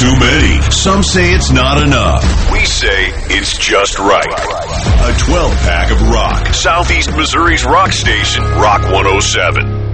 too many. Some say it's not enough. We say it's just right. A 12-pack of rock. Southeast Missouri's rock station, Rock 107.